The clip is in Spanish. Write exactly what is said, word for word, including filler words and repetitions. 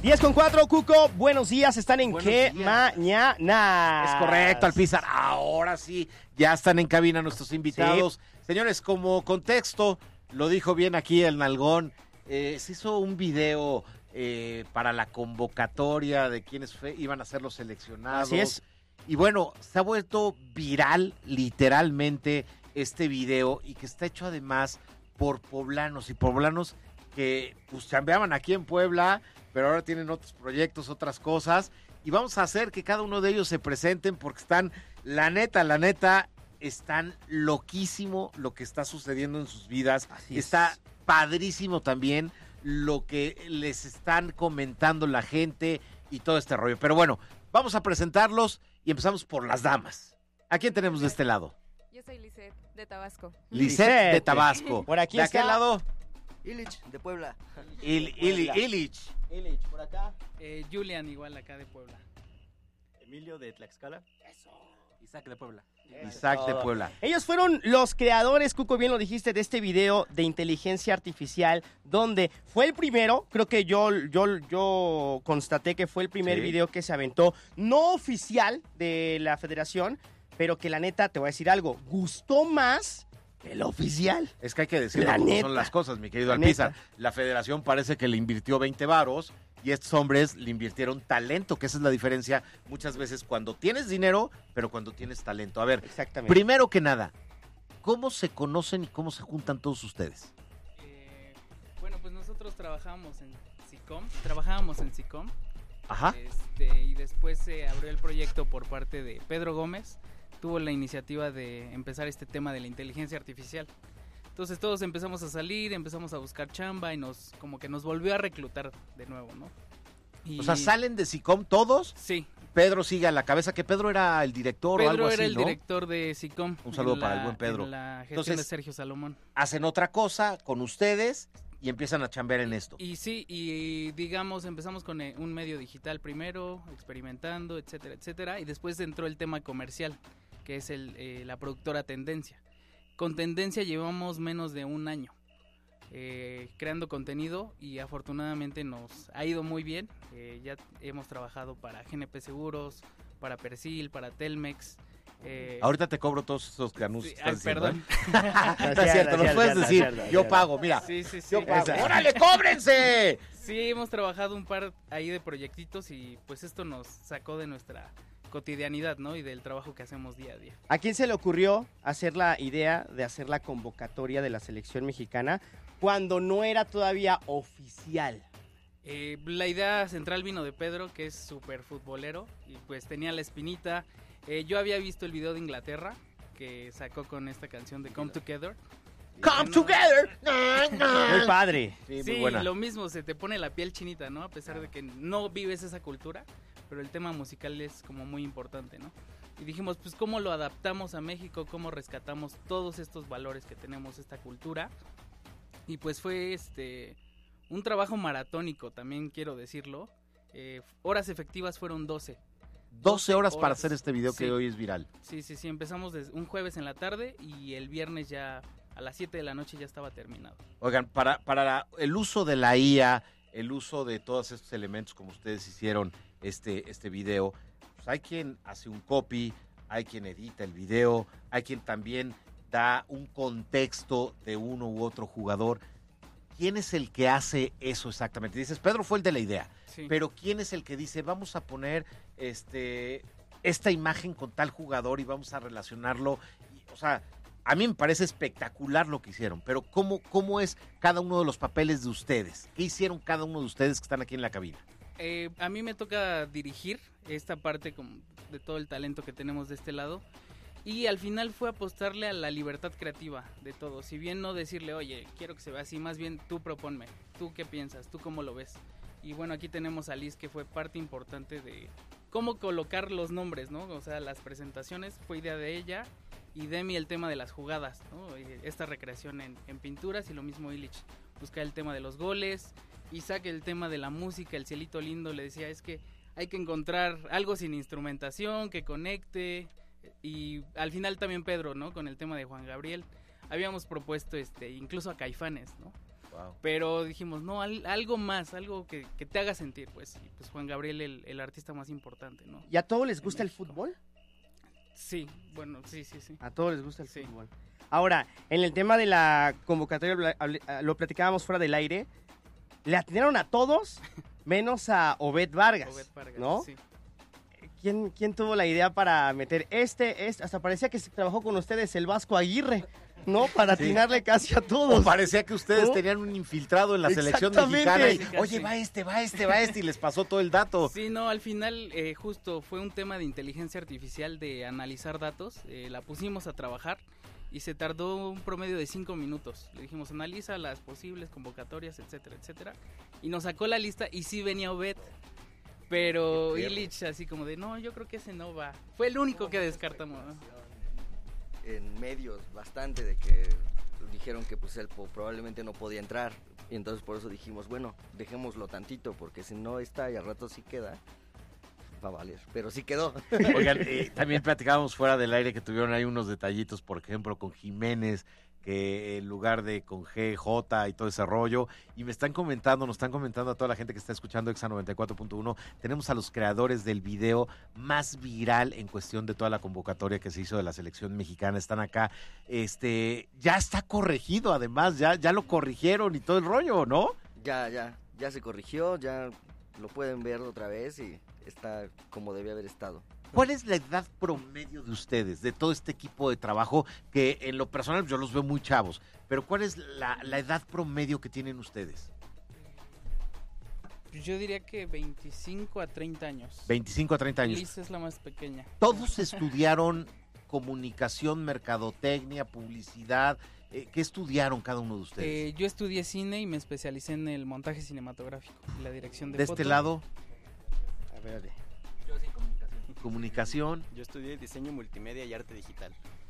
diez con cuatro, Cuco, buenos días, están en Buenos qué días. mañana. Es correcto, Alpizar. Ahora sí, ya están en cabina nuestros invitados. Sí. Señores, como contexto, lo dijo bien aquí el Nalgón, eh, se hizo un video eh, para la convocatoria de quienes fue, iban a ser los seleccionados. Así es. Y bueno, se ha vuelto viral literalmente este video y que está hecho además por poblanos y poblanos que pues chambeaban aquí en Puebla, pero ahora tienen otros proyectos, otras cosas, y vamos a hacer que cada uno de ellos se presenten porque están, la neta, la neta, están loquísimo lo que está sucediendo en sus vidas. Así está es. Padrísimo también lo que les están comentando la gente y todo este rollo. Pero bueno, vamos a presentarlos y empezamos por las damas. ¿A quién tenemos de este lado? Yo soy Lisette, de Tabasco. Lisette de Tabasco. Por aquí ¿De está aquel lado? Illich, de Puebla. Il, Il, Illich. Illich, por acá. Eh, Julian, igual acá de Puebla. Emilio de Tlaxcala. Isaac de Puebla. Isaac de Puebla. Ellos fueron los creadores, Cuco, bien lo dijiste, de este video de inteligencia artificial, donde fue el primero, creo que yo, yo, yo constaté que fue el primer Sí. video que se aventó, no oficial de la federación, pero que la neta, te voy a decir algo, gustó más que el oficial. Es que hay que decirlo La como neta. son las cosas, mi querido La Alpizar. neta. La federación parece que le invirtió veinte varos y estos hombres le invirtieron talento, que esa es la diferencia muchas veces cuando tienes dinero, pero cuando tienes talento. A ver, Exactamente. primero que nada, ¿cómo se conocen y cómo se juntan todos ustedes? Eh, bueno, pues nosotros trabajábamos en SICOM, trabajábamos en SICOM, Ajá. este, y después se abrió el proyecto por parte de Pedro Gómez, tuvo la iniciativa de empezar este tema de la inteligencia artificial. Entonces todos empezamos a salir, empezamos a buscar chamba y nos como que nos volvió a reclutar de nuevo, ¿no? Y- O sea, salen de SICOM todos, Sí, Pedro sigue a la cabeza, que Pedro era el director o Pedro algo así, era el ¿no? director de SICOM. Un saludo en para la- el buen Pedro. en la gestión Entonces- de Sergio Salomón. Hacen otra cosa con ustedes y empiezan a chambear en esto. Y sí, y digamos, empezamos con eh, un medio digital primero, experimentando, etcétera, etcétera, y después entró el tema comercial, que es el, eh, la productora Tendencia. Con Tendencia llevamos menos de un año eh, creando contenido y afortunadamente nos ha ido muy bien. Eh, ya hemos trabajado para G N P Seguros, para Persil, para Telmex. eh, Ahorita te cobro todos esos anuncios sí, que ay, estás diciendo, perdón. ¿eh? No es cierto, nos cierto, puedes cierto, decir, cierto, yo cierto. pago, mira, Sí, sí, sí. yo pago. Exacto. ¡Órale, cóbrense! Sí, hemos trabajado un par ahí de proyectitos y pues esto nos sacó de nuestra cotidianidad, ¿no? Y del trabajo que hacemos día a día. ¿A quién se le ocurrió hacer la idea de hacer la convocatoria de la selección mexicana cuando no era todavía oficial? Eh, la idea central vino de Pedro, que es súper futbolero, y pues tenía la espinita. Eh, yo había visto el video de Inglaterra, que sacó con esta canción de Come Together. Come No. together. Muy padre. Sí, Sí, muy buena. lo mismo, se te pone la piel chinita, ¿no? A pesar de que no vives esa cultura, pero el tema musical es como muy importante, ¿no? Y dijimos, pues, ¿cómo lo adaptamos a México? ¿Cómo rescatamos todos estos valores que tenemos, esta cultura? Y pues fue este un trabajo maratónico, también quiero decirlo. Eh, horas efectivas fueron doce. doce horas para horas. hacer este video que Sí. hoy es viral. Sí, sí, sí, empezamos desde un jueves en la tarde y el viernes ya a las siete de la noche ya estaba terminado. Oigan, para, para la- el uso de la I A, el uso de todos estos elementos como ustedes hicieron este, este video, pues hay quien hace un copy, hay quien edita el video, hay quien también da un contexto de uno u otro jugador. ¿Quién es el que hace eso exactamente? Dices, Pedro fue el de la idea, Sí. pero ¿quién es el que dice, vamos a poner este esta imagen con tal jugador y vamos a relacionarlo? Y, o sea, a mí me parece espectacular lo que hicieron, pero ¿cómo, ¿cómo es cada uno de los papeles de ustedes? ¿Qué hicieron cada uno de ustedes que están aquí en la cabina? Eh, a mí me toca dirigir esta parte como de todo el talento que tenemos de este lado y al final fue apostarle a la libertad creativa de todos. Si bien no decirle, oye, quiero que se vea así, más bien tú proponme, tú qué piensas, tú cómo lo ves. Y bueno, aquí tenemos a Liz, que fue parte importante de cómo colocar los nombres, ¿no? O sea, las presentaciones fue idea de ella y Demi el tema de las jugadas, ¿no? Esta recreación en, en pinturas y lo mismo Illich, buscar el tema de los goles. Isaac el tema de la música, el cielito lindo, le decía, es que hay que encontrar algo sin instrumentación, que conecte. Y al final también Pedro, ¿no? Con el tema de Juan Gabriel. Habíamos propuesto este incluso a Caifanes, ¿no? Wow. Pero dijimos, no, al- algo más, algo que, que te haga sentir, pues. Y pues Juan Gabriel, el, el artista más importante, ¿no? ¿Y a todos les gusta el México. fútbol? Sí, bueno, sí, sí, sí. A todos les gusta el Sí. fútbol. Ahora, en el tema de la convocatoria, lo- hable- lo platicábamos fuera del aire, le atinaron a todos, menos a Obed Vargas, Obed Vargas, ¿no? sí. ¿Quién, ¿Quién tuvo la idea para meter este, este? Hasta parecía que se trabajó con ustedes el Vasco Aguirre, ¿no? Para Sí. atinarle casi a O todos. parecía que ustedes ¿No? tenían un infiltrado en la selección Exactamente. mexicana y, Casi, oye, casi. va este, va este, va este, y les pasó todo el dato. Sí, no, al final eh, justo fue un tema de inteligencia artificial de analizar datos, eh, la pusimos a trabajar y se tardó un promedio de cinco minutos. Le dijimos, analiza las posibles convocatorias, etcétera, etcétera. Y nos sacó la lista y sí venía Obed, pero Qué perro. Illich así como de, no, yo creo que ese no va. Fue el único que descartamos, ¿no? En medios, bastante, de que dijeron que pues él po- probablemente no podía entrar. Y entonces por eso dijimos, bueno, dejémoslo tantito, porque si no está y al rato sí queda, va a valer. Pero sí quedó. Oigan, eh, también platicábamos fuera del aire que tuvieron ahí unos detallitos, por ejemplo, con Jiménez, que en lugar de con G, J y todo ese rollo, y me están comentando, nos están comentando a toda la gente que está escuchando Exa noventa y cuatro punto uno, tenemos a los creadores del video más viral en cuestión de toda la convocatoria que se hizo de la selección mexicana, están acá, este, ya está corregido además, ya, ya lo corrigieron y todo el rollo, ¿no? Ya, ya, ya se corrigió, ya lo pueden ver otra vez y está como debía haber estado. ¿Cuál es la edad promedio de ustedes, de todo este equipo de trabajo, que en lo personal yo los veo muy chavos, pero cuál es la, la edad promedio que tienen ustedes? Yo diría que veinticinco a treinta años. veinticinco a treinta años. Liz es la más pequeña. ¿Todos estudiaron comunicación, mercadotecnia, publicidad? Eh, ¿Qué estudiaron cada uno de ustedes? Eh, yo estudié cine y me especialicé en el montaje cinematográfico y la dirección de, de foto. este lado, A ver, Yo sí, comunicación. comunicación. Yo estudié diseño multimedia y arte digital.